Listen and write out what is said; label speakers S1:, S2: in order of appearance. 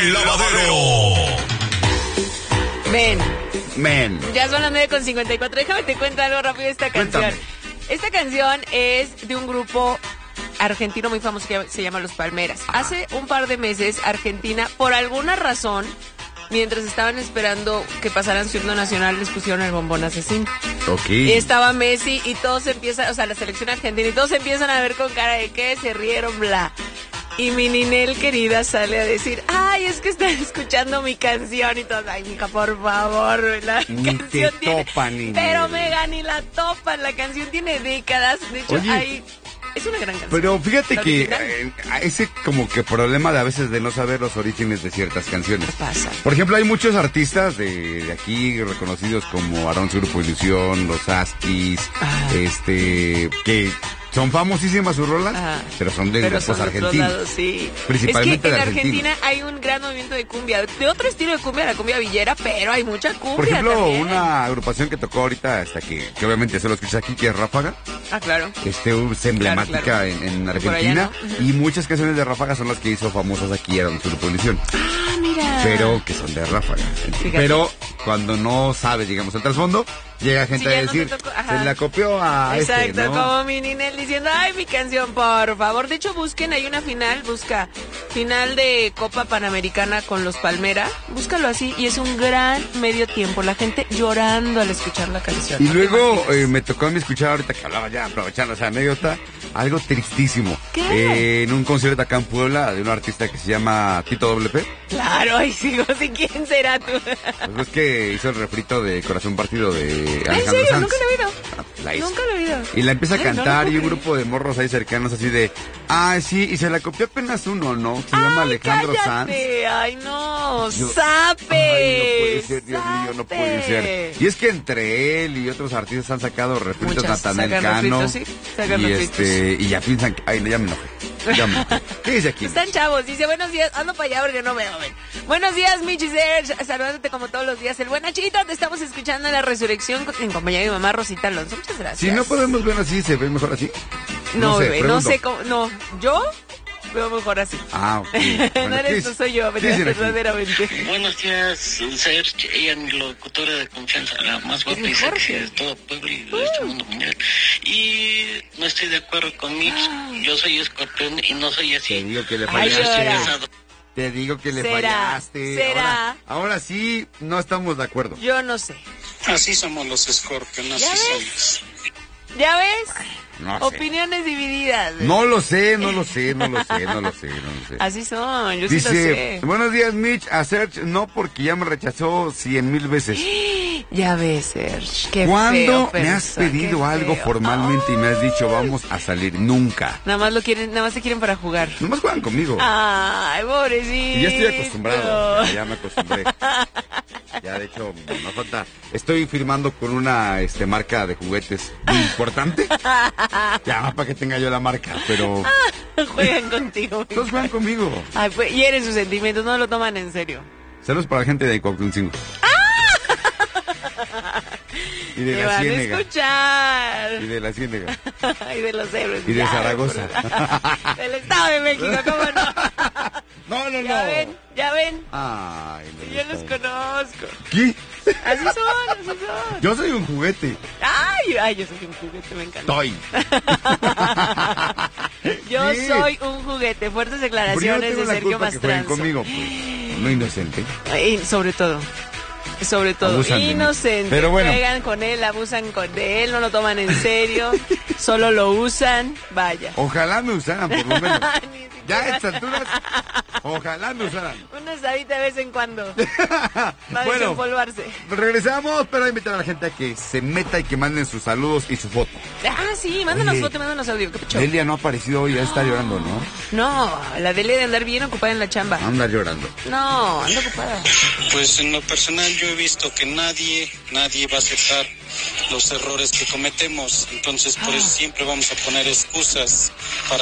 S1: El Lavadero.
S2: Men.
S3: Ya son las 9:54. Déjame te cuento algo rápido de esta canción.
S2: Cuéntame.
S3: Esta canción es de un grupo argentino muy famoso que se llama Los Palmeras.
S2: Ajá.
S3: Hace un par de meses, Argentina, por alguna razón, mientras estaban esperando que pasaran su himno nacional, les pusieron el bombón asesino.
S2: Ok.
S3: Y estaba Messi y todos empiezan, o sea, la selección argentina, y todos empiezan a ver con cara de que se rieron, bla. Y mi Ninel querida sale a decir, ay, es que están escuchando mi canción y todo. Ay, mija, por favor, la
S2: Ni
S3: canción
S2: te topan, Ninel.
S3: Pero Mega, ni la topan, la canción tiene décadas. De hecho,
S2: Oye,
S3: es una gran canción.
S2: Pero fíjate
S3: ¿La
S2: que
S3: original?
S2: ese como que problema de a veces de no saber los orígenes de ciertas canciones.
S3: Pasa.
S2: Por ejemplo, hay muchos artistas de aquí reconocidos como Aarón Su Grupo Ilusión, Los Askis, que son famosísimas sus rolas, pero son de grupos
S3: son de otros
S2: argentinos.
S3: lados, sí.
S2: Principalmente
S3: es que en
S2: de
S3: Argentina hay un gran movimiento de cumbia, de otro estilo de cumbia, la cumbia villera, pero hay mucha cumbia.
S2: Por ejemplo,
S3: también.
S2: una agrupación que tocó ahorita, hasta que obviamente solo escuchas aquí, que es Ráfaga.
S3: Ah, claro.
S2: Es emblemática
S3: Claro.
S2: en
S3: De por
S2: Argentina.
S3: allá, ¿no?
S2: Y muchas canciones de Ráfaga son las que hizo famosas aquí en su Ilusión.
S3: Ah, mira.
S2: Pero que son de Ráfaga.
S3: Fíjate.
S2: Pero cuando no sabes, digamos, el trasfondo, llega gente
S3: Sí,
S2: a
S3: ya no te
S2: decir,
S3: tocó, ajá.
S2: se la copió a
S3: Exacto,
S2: ¿no?
S3: como mi Ninel diciendo, ay, mi canción, por favor. De hecho, busquen, hay una final, busca final de Copa Panamericana con los Palmera. Búscalo así y es un gran medio tiempo. La gente llorando al escuchar la canción.
S2: Y
S3: ¿No te
S2: luego
S3: imaginas?
S2: me tocó a mí escuchar ahorita que hablaba ya, aprovechando esa anécdota, algo tristísimo.
S3: ¿Qué?
S2: En un concierto acá en Puebla de un artista que se llama Tito WP.
S3: Claro, ahí sigo, sí, ¿quién será tú?
S2: Pues es que hizo el refrito de Corazón Partido de
S3: ¿En
S2: Alejandro
S3: serio?
S2: Sanz.
S3: Nunca lo he oído.
S2: La hizo.
S3: Nunca lo he oído.
S2: Y la empieza a
S3: Ay, no lo
S2: cantar
S3: puedo
S2: y un
S3: creer.
S2: grupo de morros ahí cercanos así de, sí, y se la copió apenas uno, ¿no? Se llama
S3: Ay,
S2: Alejandro Sanz.
S3: cállate. Ay, no,
S2: Yo-
S3: sape.
S2: Ay, no puede ser, Dios mío, no puede
S3: sape.
S2: ser. Y es que entre él y otros artistas han sacado refritos,
S3: Muchas,
S2: Natanael
S3: sacan
S2: Cano.
S3: refritos, sí, sacan
S2: y
S3: refritos.
S2: y ya piensan que, ay, no, ya me enojé. Ya me enojé. ¿Qué dice aquí?
S3: Están chavos, dice, buenos días, ando para allá porque no veo, ven. Buenos días, Michi Serge, saludándote como todos los días. El buen Nachito, te estamos escuchando en La Resurrección en compañía de mi mamá Rosita Alonso. Muchas gracias.
S2: Si no podemos ver así, ¿se ve mejor así?
S3: No, bebé, no
S2: pregunto.
S3: sé cómo, no, yo veo mejor así.
S2: Ah, ok.
S3: No
S2: Bueno, ¿qué
S3: eres tú,
S2: dice?
S3: soy yo,
S2: ¿Qué dicen aquí?
S3: verdaderamente.
S4: Buenos días, Serge, ella mi locutora de confianza, la más guapa y
S3: mejor,
S4: sexy
S3: sí.
S4: de todo Puebla y de este mundo mundial. Y no estoy de acuerdo con Mitch, yo soy escorpión y no soy
S2: Te
S4: así.
S2: digo que le
S3: Ay,
S4: Yo estoy
S2: fallaste.
S3: llora.
S4: casado.
S2: Te digo que le
S3: ¿Será?
S2: fallaste.
S3: ¿Será?
S2: Ahora sí, no estamos de acuerdo.
S3: Yo no sé.
S4: Así somos los escorpión, así
S3: ¿Ya ves?
S4: somos.
S3: ¿Ya ves?
S2: No sé.
S3: Opiniones divididas.
S2: No lo sé, no lo sé, no lo sé, no lo sé, no lo sé.
S3: Así son, yo sí lo
S2: Dice,
S3: sé.
S2: buenos días, Mitch, a Serge, no porque ya me rechazó 100,000 veces.
S3: Ya ves, Serge. Qué
S2: ¿Cuándo
S3: feo
S2: me has
S3: persona,
S2: pedido
S3: qué
S2: algo
S3: feo.
S2: formalmente y me has dicho
S3: Ay.
S2: vamos a salir? Nunca.
S3: Nada más lo quieren, nada más te quieren para jugar.
S2: Nomás juegan conmigo.
S3: Ay, pobrecito.
S2: Y ya estoy acostumbrado, ya me acostumbré. Ya, de hecho, no falta. Estoy firmando con una marca de juguetes muy importante. Ya, para que tenga yo la marca, pero
S3: Juegan contigo.
S2: todos juegan conmigo.
S3: Ay, pues, hieren sus sentimientos, no lo toman en serio.
S2: Saludos para la gente de Cuauhtémoc. Y de
S3: Me
S2: la
S3: van a
S2: Ciénega.
S3: escuchar.
S2: Y de la Ciénega.
S3: Y de los héroes.
S2: Y de
S3: Ya,
S2: Zaragoza.
S3: Del Estado de México, ¿cómo no?
S2: No, no,
S3: Ya ven, ya ven.
S2: Ay, no,
S3: Yo los conozco.
S2: ¿Qué?
S3: Así son, así son.
S2: Yo soy un juguete.
S3: Ay, yo soy un juguete, me encanta.
S2: Estoy.
S3: Yo
S2: Sí.
S3: soy un juguete. Fuertes
S2: Pero yo no
S3: declaraciones
S2: tengo
S3: de
S2: la
S3: Sergio
S2: culpa que jueguen
S3: Mastranzo.
S2: conmigo, pues. No inocente.
S3: Y sobre todo,
S2: Abusan de mí.
S3: inocente.
S2: Pero bueno.
S3: Juegan con él, abusan de él, no lo toman en serio, solo lo usan, vaya.
S2: Ojalá me usaran, por lo menos.
S3: Ni siquiera.
S2: Ya a estas alturas, ojalá me usaran.
S3: Una sabita de vez en cuando. Va a
S2: Bueno,
S3: desempolvarse.
S2: regresamos, pero invitar a la gente a que se meta y que manden sus saludos y su foto.
S3: Ah, sí, mándanos
S2: Oye,
S3: foto, mándanos audio. ¿Qué pecho?
S2: Delia no ha aparecido hoy, ya está llorando, ¿no?
S3: No, la Delia de andar bien ocupada en la chamba.
S2: Anda llorando.
S3: No, anda ocupada.
S4: Pues en lo personal yo he visto que nadie va a aceptar los errores que cometemos, entonces por eso siempre vamos a poner excusas para